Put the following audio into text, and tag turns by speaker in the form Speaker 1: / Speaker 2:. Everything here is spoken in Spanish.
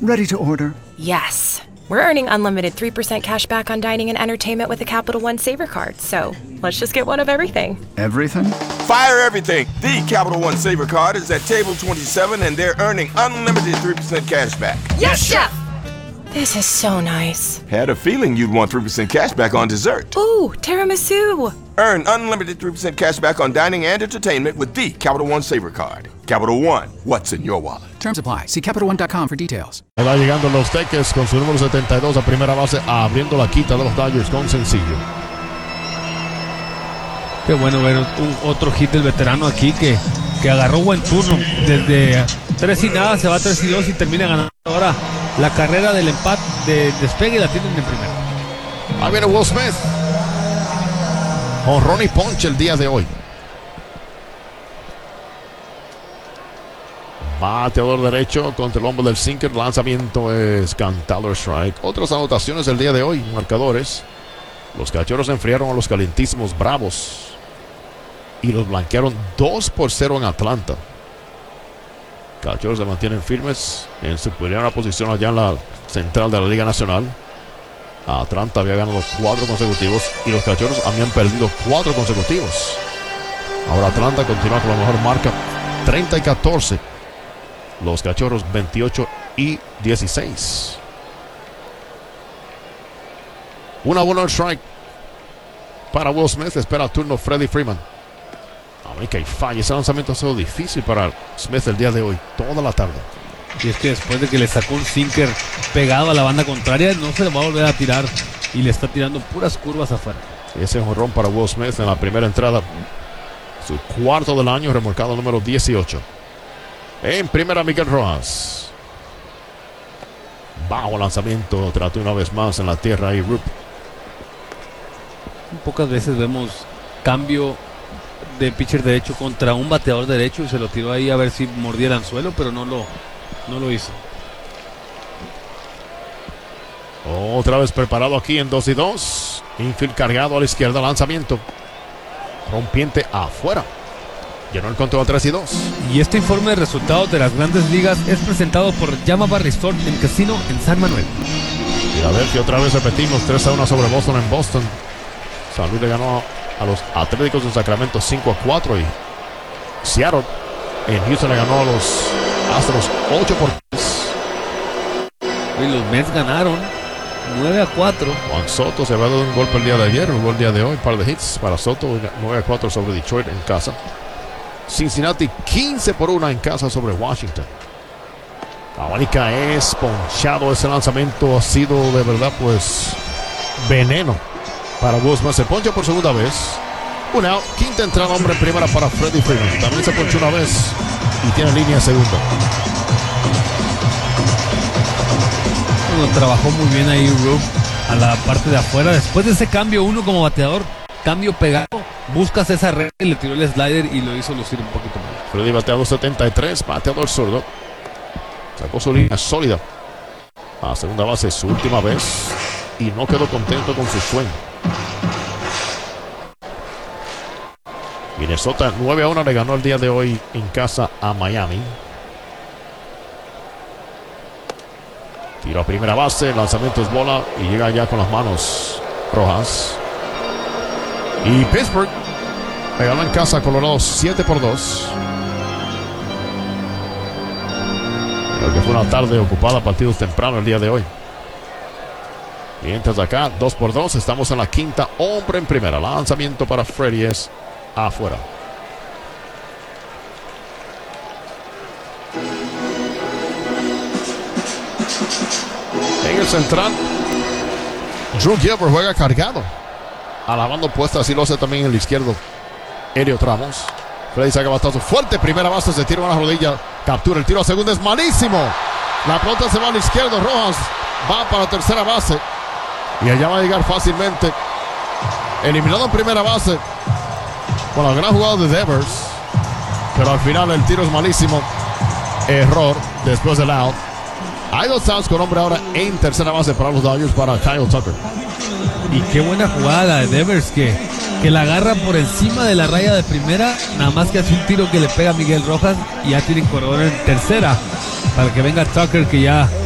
Speaker 1: Ready to order.
Speaker 2: Yes. We're earning unlimited 3% cash back on dining and entertainment with a Capital One Saver card, so let's just get one of everything.
Speaker 1: Everything?
Speaker 3: Fire everything! The Capital One Saver card is at table 27 and they're earning unlimited 3% cash back.
Speaker 2: Yes, Chef! This is so nice.
Speaker 3: Had a feeling you'd want 3% cash back on dessert.
Speaker 2: Ooh, tiramisu!
Speaker 3: Earn unlimited 3% cash back on dining and entertainment with the Capital One Saver card. Capital One, what's in your wallet?
Speaker 1: Terms apply. See CapitalOne.com for details.
Speaker 4: Va llegando los Teques con su número 72 a primera base, abriendo la quita de los Dodgers con sencillo.
Speaker 5: Qué bueno ver otro hit del veterano aquí que agarró buen turno. Desde 3-0 se va a 3-2 y termina ganando ahora la carrera del empate de despegue y la tienen en primera.
Speaker 4: Ahí viene Will Smith. Jonrón y ponche el día de hoy. Bateador derecho contra el hombro del sinker. Lanzamiento es cantado strike. Otras anotaciones del día de hoy. Marcadores. Los Cachorros enfriaron a los calientísimos Bravos y los blanquearon 2-0 en Atlanta. Cachorros se mantienen firmes en su primera posición allá en la central de la Liga Nacional. Atlanta había ganado 4 consecutivos y los Cachorros habían perdido 4 consecutivos. Ahora Atlanta continúa con la mejor marca, 30-14. Los Cachorros 28-16. Una buena strike para Will Smith. Espera turno Freddie Freeman. América y falla. Ese lanzamiento ha sido difícil para Smith el día de hoy, toda la tarde.
Speaker 5: Y es que después de que le sacó un sinker pegado a la banda contraria, no se le va a volver a tirar y le está tirando puras curvas afuera.
Speaker 4: Y ese jonrón para Will Smith en la primera entrada, su cuarto del año, remolcado número 18. En primera, Miguel Rojas. Bajo lanzamiento, trató una vez más en la tierra y Rupp.
Speaker 5: Pocas veces vemos cambio de pitcher derecho contra un bateador derecho y se lo tiró ahí a ver si mordía el anzuelo, pero no lo hizo.
Speaker 4: Otra vez preparado aquí en 2-2. Infield cargado a la izquierda, lanzamiento rompiente afuera. Llenó el conteo a 3-2.
Speaker 5: Y este informe de resultados de las Grandes Ligas es presentado por Yamaba Resort en Casino en San Manuel.
Speaker 4: Y a ver si otra vez repetimos 3-1 sobre Boston en Boston. San Luis le ganó a los Atléticos de Sacramento 5-4 y Seattle en Houston le ganó a los Astros 8-3.
Speaker 5: Y los Mets ganaron 9-4.
Speaker 4: Juan Soto se había dado un golpe el día de ayer, jugó el día de hoy, un par de hits para Soto, 9-4 sobre Detroit en casa. Cincinnati 15-1 en casa sobre Washington. Abanica es ponchado. Ese lanzamiento ha sido de verdad pues veneno para Guzmán. Se poncha por segunda vez. Un out, quinta entrada, hombre en primera para Freddie Freeman. También se ponchó una vez y tiene línea segunda.
Speaker 5: Bueno, trabajó muy bien ahí Rupp a la parte de afuera. Después de ese cambio, uno como bateador, cambio pegado, buscas esa red, le tiró el slider y lo hizo lucir un poquito más.
Speaker 4: Freddie bateador 73, bateador zurdo. Sacó su línea sólida a segunda base su última vez y no quedó contento con su swing. Minnesota 9-1 le ganó el día de hoy en casa a Miami. Tiro a primera base, lanzamiento es bola y llega ya con las manos Rojas. Y Pittsburgh le ganó en casa a Colorado 7-2. Creo que fue una tarde ocupada, partidos temprano el día de hoy. Mientras acá, 2-2, estamos en la quinta, hombre en primera. Lanzamiento para Freddie es afuera. En el central, Drew Gilbert juega cargado. A la banda opuesta, así lo hace también el izquierdo Elliot Ramos. Freddy saca batazo fuerte, primera base, se tira a la rodilla, captura el tiro a segunda, es malísimo. La pelota se va al izquierdo, Rojas va para la tercera base y allá va a llegar fácilmente. Eliminado en primera base con la gran jugada de Devers, pero al final el tiro es malísimo. Error después del out. Hay dos outs con hombre ahora en tercera base para los Dodgers, para Kyle Tucker.
Speaker 5: Y qué buena jugada de Devers que la agarra por encima de la raya de primera, nada más que hace un tiro que le pega a Miguel Rojas y ya tiene corredor en tercera para que venga Tucker, que ya